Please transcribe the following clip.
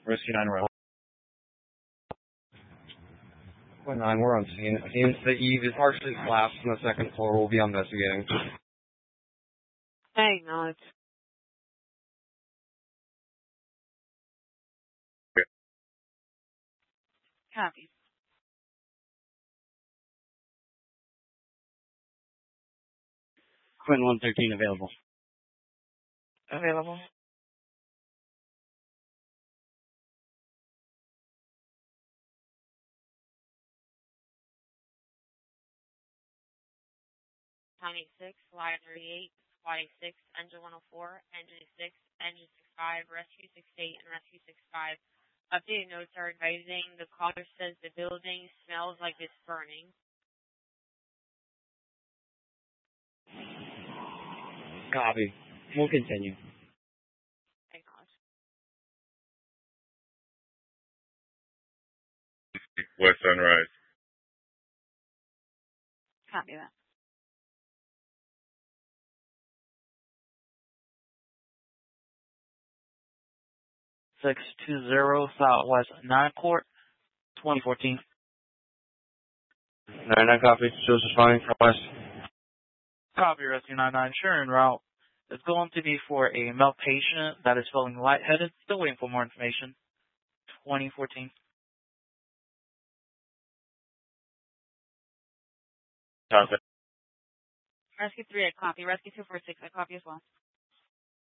Rescue 9 Royal. 9, we're on scene. Seems the Eve is partially collapsed on the second floor. We'll be investigating. Hey, no, copy. Quinn 113 available. Available. County 6, Line 38, Squad 6, Engine 104, Engine 6, Engine 65, Rescue 68, and Rescue 65. Updated notes are advising the caller says the building smells like it's burning. Copy. We'll continue. Acknowledge. West Sunrise. Copy that. Southwest 9 Court, 2014. 9 copy. Joseph responding from West. Copy, Rescue 99. Sure, en route. It's going to be for a male patient that is feeling lightheaded. Still waiting for more information. 2014. Copy. Rescue 3, I copy. Rescue 246, I copy as well.